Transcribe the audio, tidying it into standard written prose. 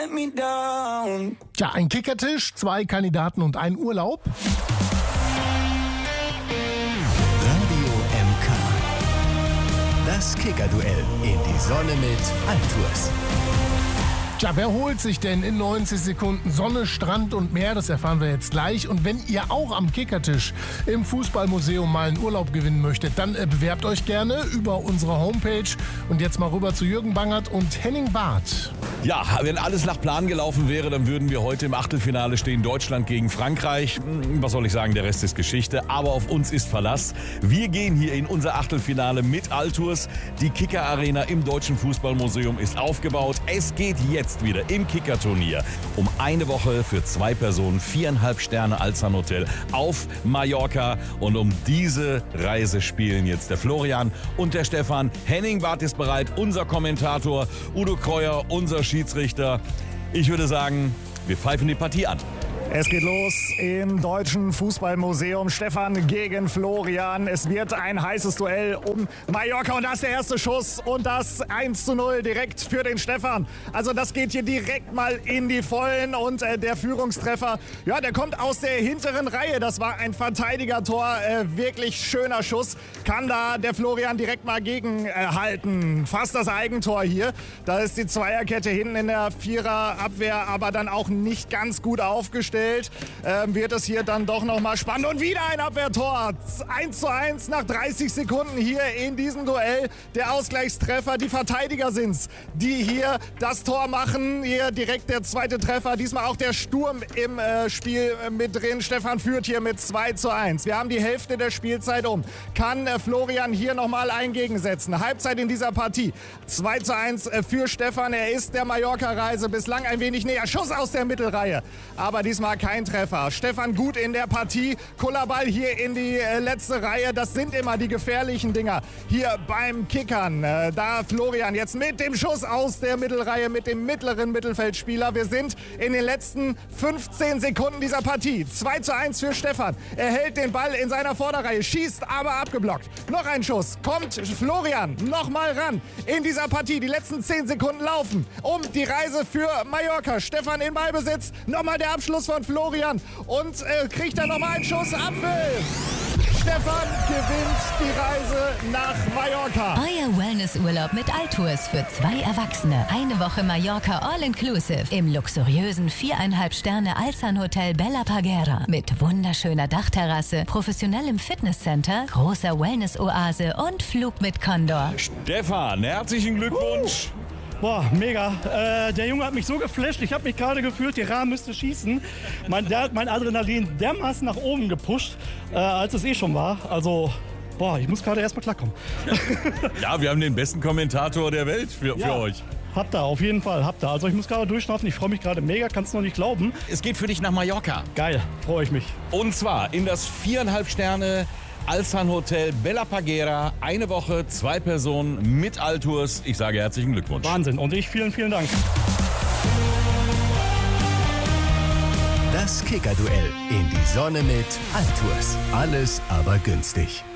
Tja, ein Kickertisch, 2 Kandidaten und ein Urlaub. Radio MK. Das Kickerduell in die Sonne mit Altours. Tja, wer holt sich denn in 90 Sekunden Sonne, Strand und Meer? Das erfahren wir jetzt gleich. Und wenn ihr auch am Kickertisch im Fußballmuseum mal einen Urlaub gewinnen möchtet, dann bewerbt euch gerne über unsere Homepage. Und jetzt mal rüber zu Jürgen Bangert und Henning Barth. Ja, wenn alles nach Plan gelaufen wäre, dann würden wir heute im Achtelfinale stehen. Deutschland gegen Frankreich. Was soll ich sagen, der Rest ist Geschichte. Aber auf uns ist Verlass. Wir gehen hier in unser Achtelfinale mit Altours. Die Kicker-Arena im Deutschen Fußballmuseum ist aufgebaut. Es geht jetzt wieder im Kickerturnier um eine Woche für 2 Personen, 4,5 Sterne Alsan Hotel auf Mallorca. Und um diese Reise spielen jetzt der Florian und der Stefan. Henning Barth ist bereit, unser Kommentator, Udo Kreuer, unser Schiedsrichter. Ich würde sagen, wir pfeifen die Partie an. Es geht los im Deutschen Fußballmuseum. Stefan gegen Florian. Es wird ein heißes Duell um Mallorca. Und das ist der erste Schuss. Und das 1:0 direkt für den Stefan. Also das geht hier direkt mal in die Vollen. Und der Führungstreffer, ja, der kommt aus der hinteren Reihe. Das war ein Verteidigertor. Wirklich schöner Schuss. Kann da der Florian direkt mal gegenhalten. Fast das Eigentor hier. Da ist die Zweierkette hinten in der Viererabwehr, aber dann auch nicht ganz gut aufgestellt. Wird es hier dann doch noch mal spannend und wieder ein Abwehrtor. 1:1 nach 30 Sekunden hier in diesem Duell. Der Ausgleichstreffer, die Verteidiger sind's, die hier das Tor machen. Hier direkt der zweite Treffer. Diesmal auch der Sturm im Spiel mit drin. Stefan führt hier mit 2:1. Wir haben die Hälfte der Spielzeit um. Kann Florian hier noch mal ein gegensetzen. Halbzeit in dieser Partie. 2:1 für Stefan. Er ist der Mallorca-Reise bislang ein wenig näher. Schuss aus der Mittelreihe. Aber diesmal kein Treffer. Stefan gut in der Partie. Kullerball hier in die letzte Reihe. Das sind immer die gefährlichen Dinger hier beim Kickern. Da Florian jetzt mit dem Schuss aus der Mittelreihe mit dem mittleren Mittelfeldspieler. Wir sind in den letzten 15 Sekunden dieser Partie. 2:1 für Stefan. Er hält den Ball in seiner Vorderreihe, schießt aber abgeblockt. Noch ein Schuss. Kommt Florian noch mal ran in dieser Partie. Die letzten 10 Sekunden laufen um die Reise für Mallorca. Stefan in Ballbesitz. Nochmal der Abschluss von Florian und kriegt dann nochmal einen Schuss. Abpfiff. Stefan gewinnt die Reise nach Mallorca. Euer Wellnessurlaub mit Altours für 2 Erwachsene. Eine Woche Mallorca All-Inclusive im luxuriösen 4,5 Sterne Alsan Hotel Bella Parguera mit wunderschöner Dachterrasse, professionellem Fitnesscenter, großer Wellness-Oase und Flug mit Condor. Stefan, herzlichen Glückwunsch. Boah, mega. Der Junge hat mich so geflasht. Ich habe mich gerade gefühlt, die Rahmen müsste schießen. Der hat mein Adrenalin dermaßen nach oben gepusht, als es schon war. Also, boah, ich muss gerade erstmal klarkommen. Ja, wir haben den besten Kommentator der Welt für euch. Habt ihr, auf jeden Fall, habt ihr. Also ich muss gerade durchschnaufen, ich freue mich gerade mega, kannst du noch nicht glauben. Es geht für dich nach Mallorca. Geil, freue ich mich. Und zwar in das 4,5 Sterne Alsan Hotel Bella Parguera. Eine Woche, 2 Personen mit Altours. Ich sage herzlichen Glückwunsch. Wahnsinn. Und ich vielen, vielen Dank. Das Kickerduell in die Sonne mit Altours. Alles aber günstig.